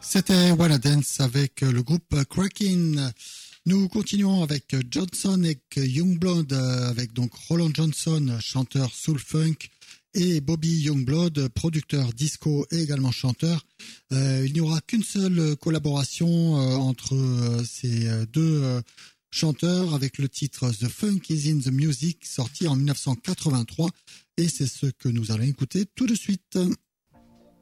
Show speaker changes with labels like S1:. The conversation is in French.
S1: C'était Wanna Dance avec le groupe Kraken. Nous continuons avec Johnson et Youngblood, avec donc Roland Johnson, chanteur soul funk, et Bobby Youngblood, producteur disco et également chanteur. Il n'y aura qu'une seule collaboration entre ces deux chanteurs avec le titre The Funk is in the Music, sorti en 1983, et c'est ce que nous allons écouter tout de suite.